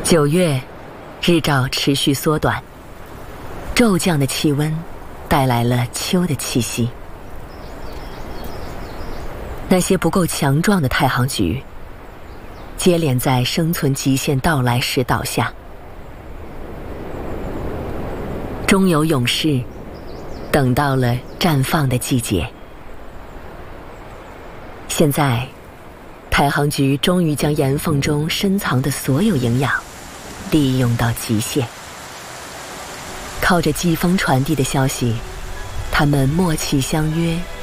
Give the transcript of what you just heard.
9月，日照持续缩短，骤降的气温带来了秋的气息。那些不够强壮的太行菊，接连在生存极限到来时倒下。终有勇士等到了绽放的季节。现在，太行菊终于将岩缝中深藏的所有营养利用到极限。靠着季风传递的消息，他们默契相约，